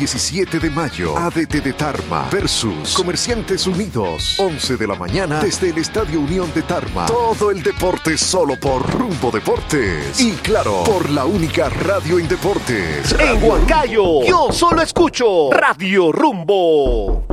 17 de mayo, ADT de Tarma versus Comerciantes Unidos, 11 de la mañana desde el Estadio Unión de Tarma. Todo el deporte solo por Rumbo Deportes. Y claro, por la única radio en deportes. En Huancayo, yo solo escucho Radio Rumbo.